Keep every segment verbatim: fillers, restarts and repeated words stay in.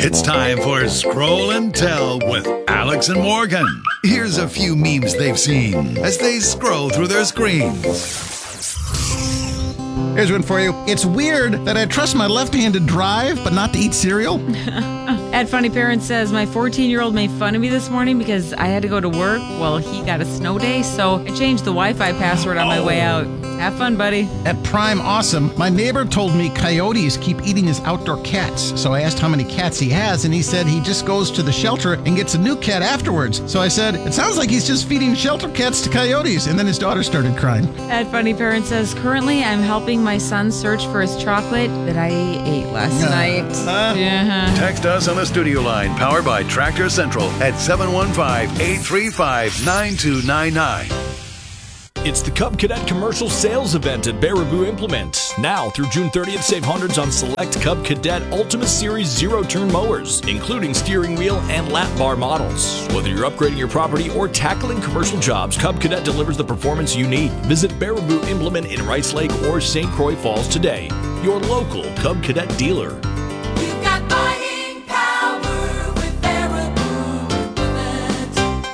It's time for Scroll and Tell with Alex and Morgan. Here's a few memes they've seen as they scroll through their screens. Here's one for you. It's weird that I trust my left-handed drive, but not to eat cereal. At Funny Parent says, my fourteen-year-old made fun of me this morning because I had to go to work. Well, he got a snow day, so I changed the Wi-Fi password on my way out. Have fun, buddy. At Prime Awesome, my neighbor told me coyotes keep eating his outdoor cats. So I asked how many cats he has, and he said he just goes to the shelter and gets a new cat afterwards. So I said, it sounds like he's just feeding shelter cats to coyotes. And then his daughter started crying. At Funny Parent says, currently I'm helping my son search for his chocolate that I ate last Uh, night. uh. Yeah. Text us on the studio line powered by Tractor Central at seven one five, eight three five, nine two nine nine. It's the Cub Cadet Commercial Sales Event at Baraboo Implement. Now through June thirtieth, save hundreds on select Cub Cadet Ultima Series zero-turn mowers, including steering wheel and lap bar models. Whether you're upgrading your property or tackling commercial jobs, Cub Cadet delivers the performance you need. Visit Baraboo Implement in Rice Lake or Saint Croix Falls today. Your local Cub Cadet dealer. You've got buying power with Baraboo Implement.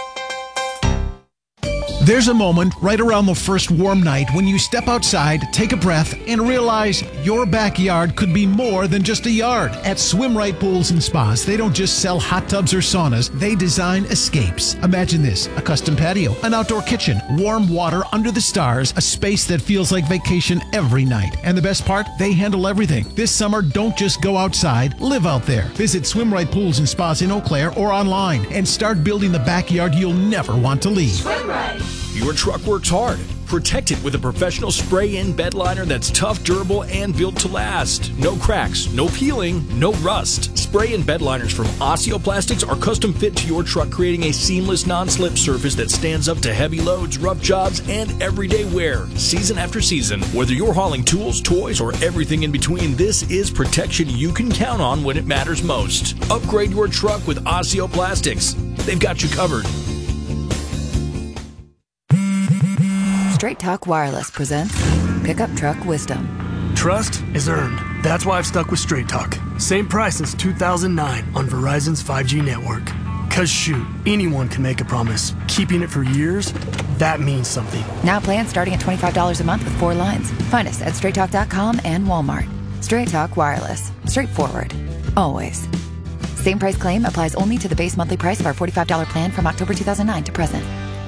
There's a moment right around the first warm night when you step outside, take a breath, and realize your backyard could be more than just a yard. At Swim Right Pools and Spas, they don't just sell hot tubs or saunas, they design escapes. Imagine this, a custom patio, an outdoor kitchen, warm water under the stars, a space that feels like vacation every night. And the best part, they handle everything. This summer, don't just go outside, live out there. Visit Swim Right Pools and Spas in Eau Claire or online and start building the backyard you'll never want to leave. Swim right. Your truck works hard. Protect it with a professional spray-in bed liner that's tough, durable, and built to last. No cracks, no peeling, no rust. Spray-in bed liners from Osteoplastics are custom fit to your truck, creating a seamless non-slip surface that stands up to heavy loads, rough jobs, and everyday wear. Season after season, whether you're hauling tools, toys, or everything in between, this is protection you can count on when it matters most. Upgrade your truck with Osteoplastics. They've got you covered. Straight Talk Wireless presents Pickup Truck Wisdom. Trust is earned. That's why I've stuck with Straight Talk. Same price since two thousand nine on Verizon's five G network. Cause shoot, anyone can make a promise. Keeping it for years, that means something. Now plans starting at twenty-five dollars a month with four lines. Find us at straight talk dot com and Walmart. Straight Talk Wireless. Straightforward. Always. Same price claim applies only to the base monthly price of our forty-five dollars plan from October two thousand nine to present.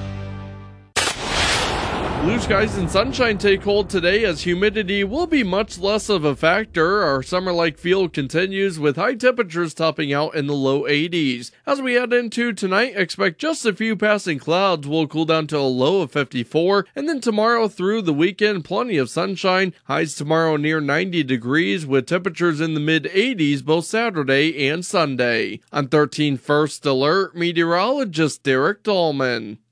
Blue skies and sunshine take hold today as humidity will be much less of a factor. Our summer-like feel continues with high temperatures topping out in the low eighties. As we head into tonight, expect just a few passing clouds. Will cool down to a low of fifty-four. And then tomorrow through the weekend, plenty of sunshine. Highs tomorrow near ninety degrees with temperatures in the mid-eighties both Saturday and Sunday. On thirteen First Alert, meteorologist Derek Dahlman.